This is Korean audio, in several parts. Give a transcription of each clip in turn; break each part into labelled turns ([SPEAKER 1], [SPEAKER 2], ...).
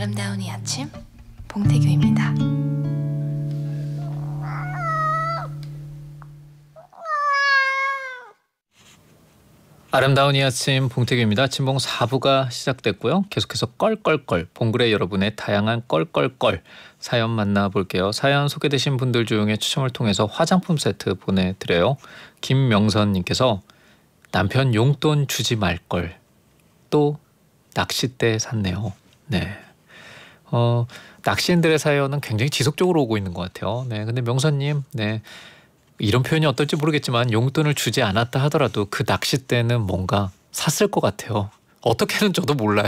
[SPEAKER 1] 아름다운 이 아침 봉태규입니다.
[SPEAKER 2] 아름다운 이 아침 봉태규입니다. 친봉 4부가 시작됐고요. 계속해서 껄껄껄 봉그레 여러분의 다양한 껄껄껄 사연 만나볼게요. 사연 소개되신 분들 중에 추첨을 통해서 화장품 세트 보내드려요. 김명선님께서 남편 용돈 주지 말걸 또 낚싯대 샀네요. 네. 낚시인들의 사연은 굉장히 지속적으로 오고 있는 것 같아요. 네, 근데 명선님, 네. 이런 표현이 어떨지 모르겠지만 용돈을 주지 않았다 하더라도 그 낚싯대는 뭔가 샀을 것 같아요. 어떻게는 저도 몰라요.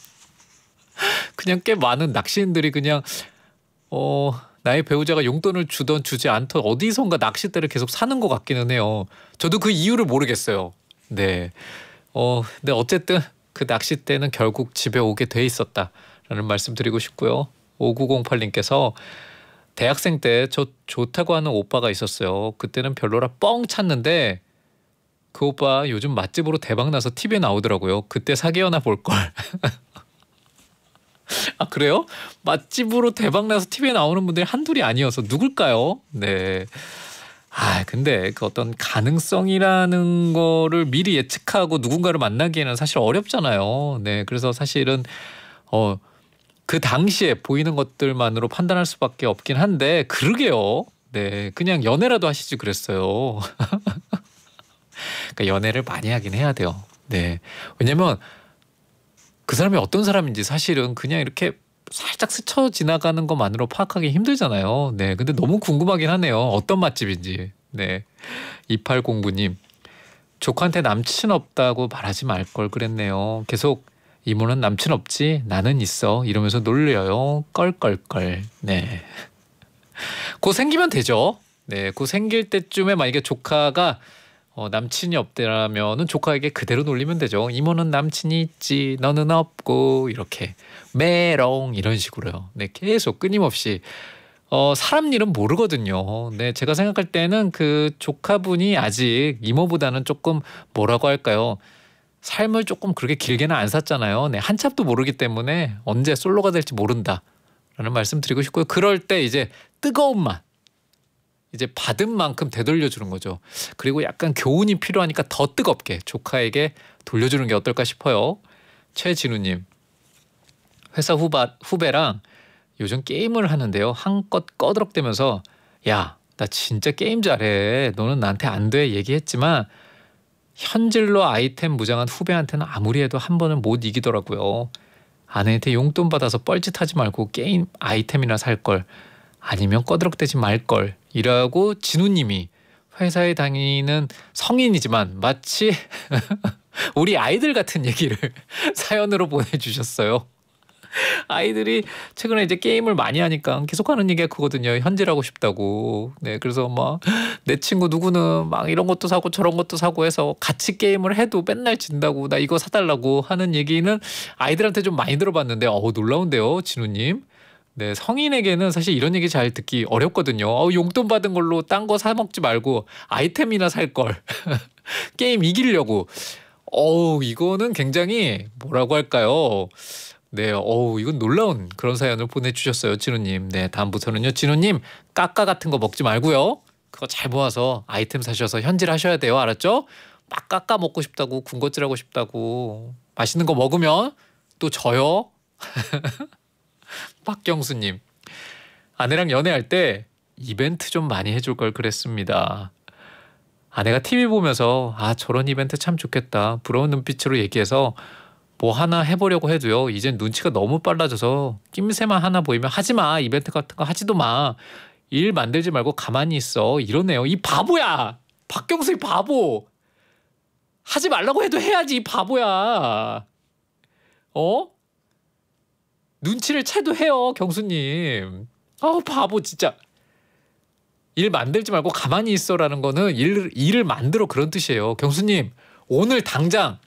[SPEAKER 2] 그냥 꽤 많은 낚시인들이 그냥 나의 배우자가 용돈을 주던 주지 않던 어디선가 낚싯대를 계속 사는 것 같기는 해요. 저도 그 이유를 모르겠어요. 네. 근데 어쨌든 그 낚싯대는 결국 집에 오게 돼 있었다라는 말씀 드리고 싶고요. 5908님께서 대학생 때 저 좋다고 하는 오빠가 있었어요. 그때는 별로라 뻥 찼는데 그 오빠 요즘 맛집으로 대박나서 TV에 나오더라고요. 그때 사귀어나 볼걸. 아 그래요? 맛집으로 대박나서 TV에 나오는 분들이 한둘이 아니어서 누굴까요? 네. 근데 그 어떤 가능성이라는 거를 미리 예측하고 누군가를 만나기에는 사실 어렵잖아요. 네. 그래서 사실은 그 당시에 보이는 것들만으로 판단할 수밖에 없긴 한데 그러게요. 네, 그냥 연애라도 하시지 그랬어요. 그러니까 연애를 많이 하긴 해야 돼요. 네, 왜냐면 그 사람이 어떤 사람인지 사실은 그냥 이렇게 살짝 스쳐 지나가는 것만으로 파악하기 힘들잖아요. 네, 근데 너무 궁금하긴 하네요. 어떤 맛집인지. 네, 2809님 조카한테 남친 없다고 말하지 말 걸 그랬네요. 계속 이모는 남친 없지 나는 있어 이러면서 놀려요. 껄껄껄. 네. 곧 생기면 되죠. 네. 곧 생길 때쯤에 만약에 조카가 남친이 없다면은 조카에게 그대로 놀리면 되죠. 이모는 남친이 있지 너는 없고 이렇게 메롱 이런 식으로요. 네. 계속 끊임없이 사람 일은 모르거든요. 네. 제가 생각할 때는 그 조카분이 아직 이모보다는 조금 뭐라고 할까요? 삶을 조금 그렇게 길게는 안 샀잖아요. 네, 한참도 모르기 때문에 언제 솔로가 될지 모른다라는 말씀 드리고 싶고요. 그럴 때 이제 뜨거운 맛, 이제 받은 만큼 되돌려주는 거죠. 그리고 약간 교훈이 필요하니까 더 뜨겁게 조카에게 돌려주는 게 어떨까 싶어요. 최진우님, 회사 후배랑 요즘 게임을 하는데요. 한껏 꺼드럭대면서 야, 나 진짜 게임 잘해. 너는 나한테 안 돼 얘기했지만 현질로 아이템 무장한 후배한테는 아무리 해도 한 번은 못 이기더라고요. 아내한테 용돈 받아서 뻘짓하지 말고 게임 아이템이나 살 걸 아니면 꺼드럭대지 말 걸 이라고 진우님이 회사에 다니는 성인이지만 마치 우리 아이들 같은 얘기를 사연으로 보내주셨어요. 아이들이 최근에 이제 게임을 많이 하니까 계속 하는 얘기가 그거거든요. 현질하고 싶다고. 네, 그래서 막 내 친구 누구는 막 이런 것도 사고 저런 것도 사고 해서 같이 게임을 해도 맨날 진다고 나 이거 사달라고 하는 얘기는 아이들한테 좀 많이 들어봤는데 놀라운데요, 진우님. 네, 성인에게는 사실 이런 얘기 잘 듣기 어렵거든요. 용돈 받은 걸로 딴 거 사 먹지 말고 아이템이나 살 걸. 게임 이기려고. 이거는 굉장히 뭐라고 할까요? 네, 이건 놀라운 그런 사연을 보내주셨어요, 진우님. 네, 다음부터는요, 진우님 까까 같은 거 먹지 말고요. 그거 잘 모아서 아이템 사셔서 현질하셔야 돼요, 알았죠? 막 까까 먹고 싶다고, 군것질하고 싶다고, 맛있는 거 먹으면 또 져요. 박경수님, 아내랑 연애할 때 이벤트 좀 많이 해줄 걸 그랬습니다. 아내가 TV 보면서 저런 이벤트 참 좋겠다, 부러운 눈빛으로 얘기해서 뭐 하나 해보려고 해도요. 이젠 눈치가 너무 빨라져서 낌새만 하나 보이면 하지 마. 이벤트 같은 거 하지도 마. 일 만들지 말고 가만히 있어. 이러네요. 이 바보야. 박경수 이 바보. 하지 말라고 해도 해야지. 이 바보야. 눈치를 채도 해요. 경수님. 바보 진짜. 일 만들지 말고 가만히 있어라는 거는 일을 만들어 그런 뜻이에요. 경수님 오늘 당장